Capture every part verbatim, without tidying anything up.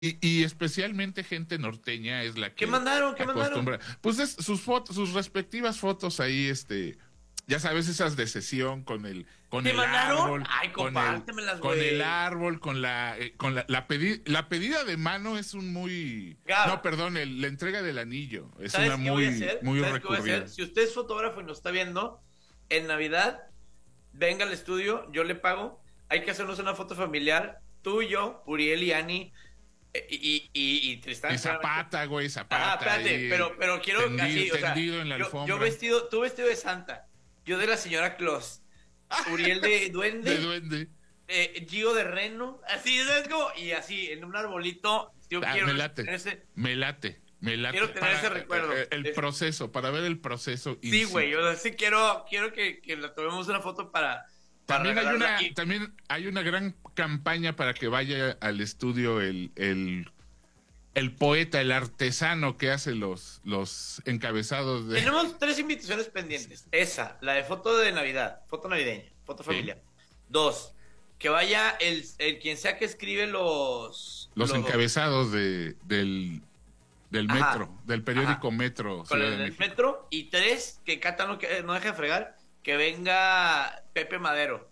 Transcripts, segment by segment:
Y, y especialmente gente norteña es la ¿Qué que mandaron? ¿Qué acostumbra. mandaron? Pues es, sus fotos, sus respectivas fotos ahí, este, ya sabes, esas de sesión con el, con ¿Te el mandaron? árbol, Ay, con el, compártemelas, con el güey. árbol, con la, eh, con la, la, pedi- la pedida de mano es un muy, no, Gab, perdón, el- la entrega del anillo es una ¿sabes qué voy a muy, hacer? muy ¿Sabes qué voy a hacer? recurrida. Si usted es fotógrafo y nos está viendo, en Navidad, venga al estudio, yo le pago. Hay que hacernos una foto familiar, tú y yo, Uriel y Ani, eh, y, y, y Tristán, Y claramente. Zapata, güey, Ajá, Zapata espérate, ahí, pero, pero quiero tendido, así, o sea, tendido en la yo, yo alfombra vestido, tú vestido de Santa, yo de la señora Claus, Uriel de de Duende, duende. eh, Gio de Reno, así, ¿sabes cómo? Y así, en un arbolito, yo Ah, quiero me tener late, ese, me late, me late. quiero tener Para ese recuerdo. eh, el Es- proceso, para ver el proceso in sí, güey, situ. o sea, sí quiero, quiero que, que le tomemos una foto para, para También hay regalarla. una, Y también hay una gran campaña para que vaya al estudio el, el, el poeta, el artesano que hace los, los encabezados de. tenemos tres invitaciones pendientes. Esa, la de foto de Navidad, foto navideña, foto Sí. familiar. Dos, que vaya el, el quien sea que escribe los... Los encabezados de, del, del Ajá, metro, del periódico ajá. Metro Con Ciudad el de del México. metro. Y tres, que Cata no, que- no deje de fregar, que venga Pepe Madero.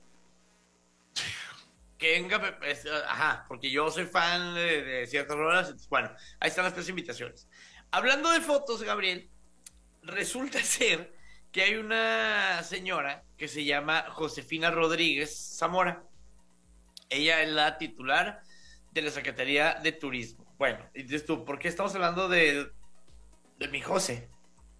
Que venga Pepe, es- ajá, porque yo soy fan de, de ciertas rolas. Entonces, bueno, ahí están las tres invitaciones. Hablando de fotos, Gabriel, resulta ser que hay una señora que se llama Josefina Rodríguez Zamora. Ella es la titular de la Secretaría de Turismo. Bueno, y dices tú, ¿por qué estamos hablando de, de mi José?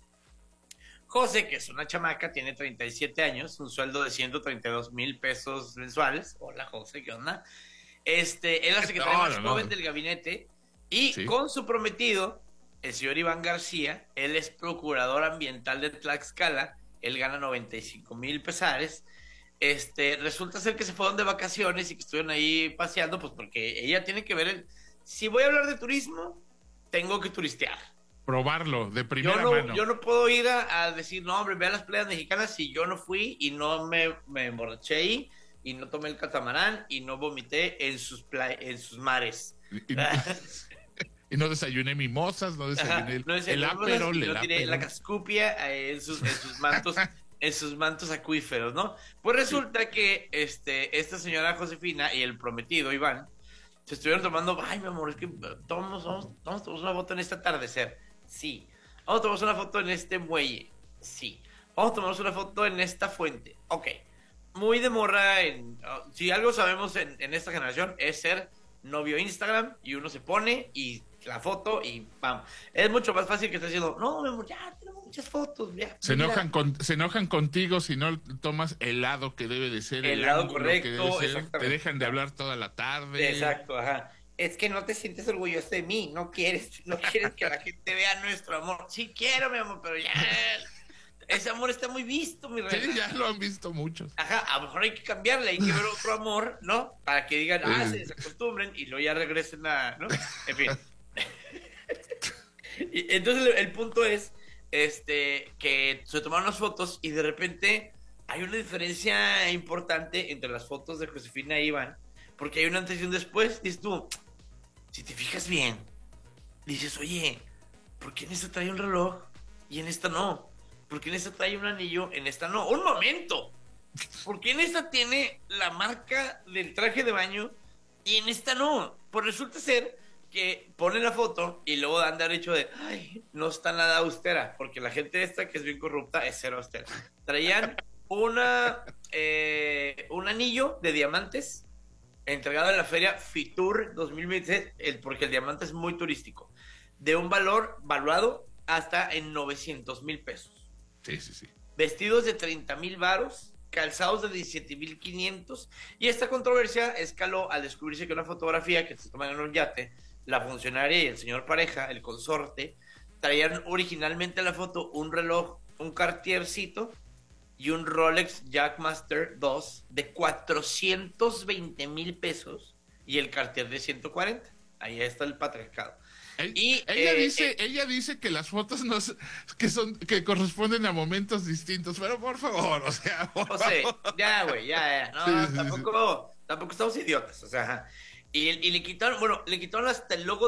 José, que es una chamaca, tiene treinta y siete años, un sueldo de ciento treinta y dos mil pesos mensuales. Hola, José, ¿qué onda? Este, es la secretaria No, más no, no. joven del gabinete y Sí. con su prometido, el señor Iván García, él es procurador ambiental de Tlaxcala, él gana noventa y cinco mil pesares. Este, resulta ser que se fueron de vacaciones y que estuvieron ahí paseando, pues porque ella tiene que ver el... Si voy a hablar de turismo, tengo que turistear. Probarlo de Yo primera no, mano. yo no puedo ir a, a decir, no, hombre, ve a las playas mexicanas si yo no fui y no me, me emborraché ahí y no tomé el catamarán y no vomité en sus, play- en sus mares. Y, y no desayuné mimosas, no desayuné Ajá, el, no el aperol, y no el tiré aperol. la cascupia eh, en sus, en sus mantos, en sus mantos acuíferos, ¿no? Pues resulta que este, esta señora Josefina y el prometido Iván se estuvieron tomando, ay, mi amor, es que tomamos, vamos, vamos a tomar una foto en este atardecer. Sí. Vamos a tomarnos una foto en este muelle. Sí. Vamos a tomarnos una foto en esta fuente. Ok. Muy de morra en... uh, si algo sabemos en, en esta generación es ser novio Instagram y uno se pone y la foto y pam. Es mucho más fácil que estar diciendo, no, mi amor, ya tenemos muchas fotos. Ya, Se mira, enojan, con, se enojan contigo si no tomas el lado que debe de ser, el el lado ángulo correcto, que debe ser. Te exactamente. dejan de hablar toda la tarde. Exacto, ajá. Es que no te sientes orgulloso de mí, no quieres, no quieres que la gente vea nuestro amor. Sí quiero, mi amor, pero ya ese amor está muy visto, mi reina. Sí, ya lo han visto muchos. Ajá, a lo mejor hay que cambiarle, hay que ver otro amor, ¿no? Para que digan, ah, se desacostumbren y luego ya regresen a, ¿no? En fin. Y entonces el, el punto es, este, que se tomaron las fotos y de repente hay una diferencia importante entre las fotos de Josefina e Iván, porque hay una antes y un después. Dices tú, si te fijas bien, dices, oye, ¿por qué en esta trae un reloj y en esta no? ¿Por qué en esta trae un anillo, en esta no? ¡Un momento! ¿Por qué en esta tiene la marca del traje de baño y en esta no? Pues resulta ser que ponen la foto y luego dan derecho de, ay, no está nada austera, porque la gente esta que es bien corrupta es cero austera. Traían una, eh, un anillo de diamantes entregado en la feria Fitur dos mil veintiséis, el, porque el diamante es muy turístico, de un valor valuado hasta en novecientos mil pesos. Sí, sí, sí. Vestidos de treinta mil varos, calzados de diecisiete mil quinientos, y esta controversia escaló al descubrirse que una fotografía que se toma en un yate, la funcionaria y el señor pareja, el consorte, traían originalmente en la foto un reloj, un Cartiercito y un Rolex Jackmaster dos de cuatrocientos veinte mil pesos y el Cartier de ciento cuarenta. Ahí está el patriarcado. El, Y, ella eh, dice, eh, ella dice que las fotos no que son que corresponden a momentos distintos, pero por favor, o sea, por José, favor. ya, güey, ya, ya. No, Sí, sí, tampoco, tampoco estamos idiotas. O sea, Y, y le quitaron, bueno, le quitaron hasta el logo